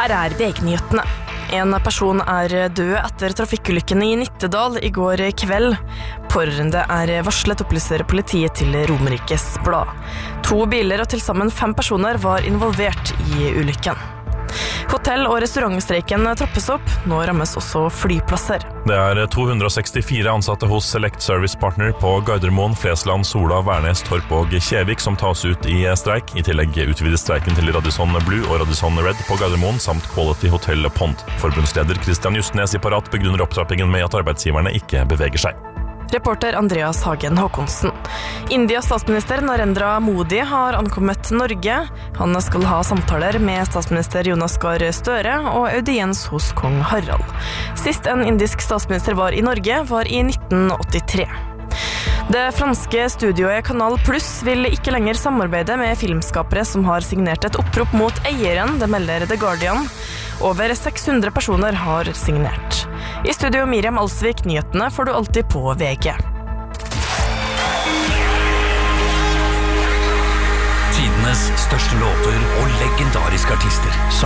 Her VG-nyhetene. En person død etter trafikkulykken I Nittedal I går kveld. Pårørende varslet, opplyser politiet til Romerikes Blad. 2 biler og til sammen 5 personer var involvert I ulykken. Hotell- og restaurantstreiken trappes opp. Nå rammes også flyplasser. Det 264 ansatte hos Select Service Partner på Gardermoen, Flesland, Sola, Værnes, Torp og Kjevik som tas ut I streik. I tillegg utvides streiken til Radisson Blue og Radisson Red på Gardermoen samt Quality Hotel Pond. Forbundsleder Christian Justnes I Parat begrunner opptrappingen med at arbeidsgiverne ikke beveger seg. Reporter Andreas Hagen Håkonsen. Indias statsminister Narendra Modi har ankommet Norge. Han skal ha samtaler med statsminister Jonas Gahr Støre og audiens hos kong Harald. Sist en indisk statsminister var I Norge var I 1983. Det franske studioet Canal Plus vil ikke lenger samarbeide med filmskapere som har signert et opprop mot eieren, det melder The Guardian. Over 600 personer har signert. I studio Miriam Alsvik, nyhetene får du alltid på VG. Tidenes største låter og legendariske artister.